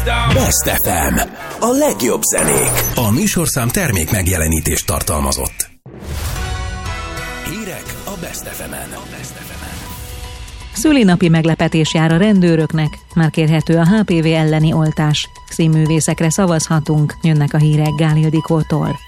Best FM. A legjobb zenék. A műsorszám termék megjelenítést tartalmazott. Hírek a Best FM-en. Szülinapi meglepetés jár a rendőröknek, már kérhető a HPV elleni oltás. Színművészekre szavazhatunk, jönnek a hírek Gál Ildikótól.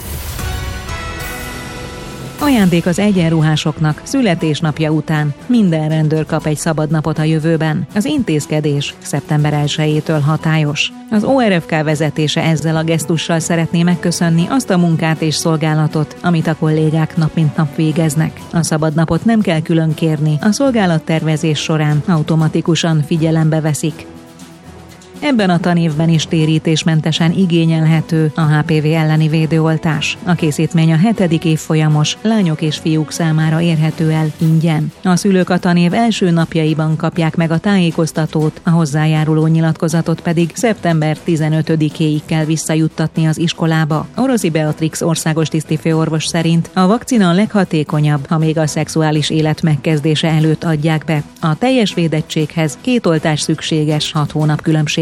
Ajándék az egyenruhásoknak születésnapja után. Minden rendőr kap egy szabadnapot a jövőben. Az intézkedés szeptember 1-től hatályos. Az ORFK vezetése ezzel a gesztussal szeretné megköszönni azt a munkát és szolgálatot, amit a kollégák nap mint nap végeznek. A szabadnapot nem kell külön kérni, a szolgálattervezés során automatikusan figyelembe veszik. Ebben a tanévben is térítésmentesen igényelhető a HPV elleni védőoltás. A készítmény a 7. évfolyamos lányok és fiúk számára érhető el ingyen. A szülők a tanév első napjaiban kapják meg a tájékoztatót, a hozzájáruló nyilatkozatot pedig szeptember 15-éig kell visszajuttatni az iskolába. Orosi Beatrix országos tisztifőorvos szerint a vakcina a leghatékonyabb, ha még a szexuális élet megkezdése előtt adják be. A teljes védettséghez 2 oltás szükséges 6 hónap különbség.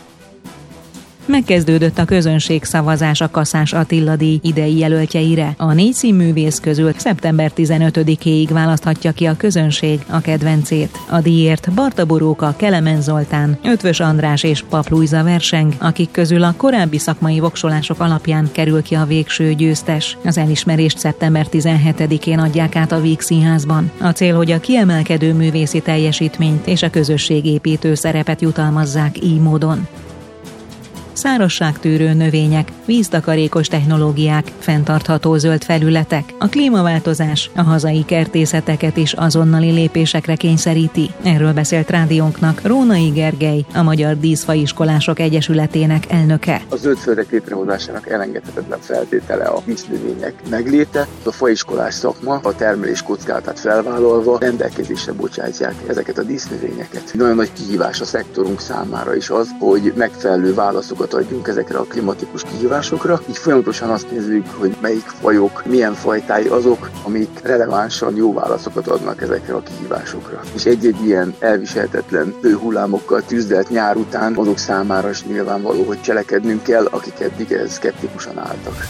Megkezdődött a közönségszavazás a Kaszás Attila díj idei jelöltjeire. A 4 színművész közül szeptember 15-éig választhatja ki a közönség a kedvencét. A díjért Barta Boróka, Kelemen Zoltán, Ötvös András és Pap Lujza verseng, akik közül a korábbi szakmai voksolások alapján kerül ki a végső győztes. Az elismerést szeptember 17-én adják át a Víg Színházban. A cél, hogy a kiemelkedő művészi teljesítményt és a közösségépítő szerepet jutalmazzák így módon. Szárazságtűrő növények, víztakarékos technológiák, fenntartható zöld felületek. A klímaváltozás a hazai kertészeteket is azonnali lépésekre kényszeríti. Erről beszélt rádiónknak Rónai Gergely, a Magyar Díszfaiskolások Egyesületének elnöke. A zöldföldek létrehozásának elengedhetetlen feltétele a víznövények megléte. A faiskolás szakma a termelés kockázatát felvállalva rendelkezésre bocsátják ezeket a dísznövényeket. Nagyon nagy kihívás a szektorunk számára is az, hogy megfelelő válaszokat adjunk ezekre a klimatikus kihívásokra. Így folyamatosan azt nézzük, hogy melyik fajok, milyen fajtái azok, amik relevánsan jó válaszokat adnak ezekre a kihívásokra. És egy-egy ilyen elviselhetetlen hőhullámokkal tűzdelt nyár után azok számára is nyilvánvaló, hogy cselekednünk kell, akik eddig szkeptikusan álltak.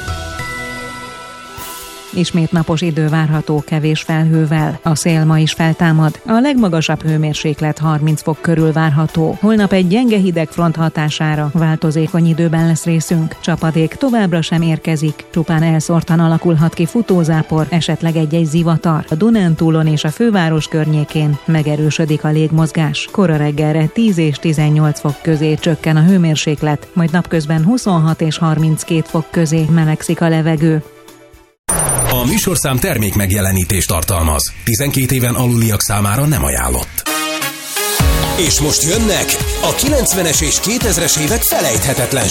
Ismét napos idő várható kevés felhővel. A szél ma is feltámad. A legmagasabb hőmérséklet 30 fok körül várható. Holnap egy gyenge hidegfront hatására változékony időben lesz részünk. Csapadék továbbra sem érkezik. Csupán elszórtan alakulhat ki futózápor, esetleg egy-egy zivatar. A Dunántúlon és a főváros környékén megerősödik a légmozgás. Kora reggelre 10 és 18 fok közé csökken a hőmérséklet, majd napközben 26 és 32 fok közé melegszik a levegő. A műsorszám termék megjelenítést tartalmaz. 12 éven aluliak számára nem ajánlott. És most jönnek a 90-es és 2000-es évek felejthetetlen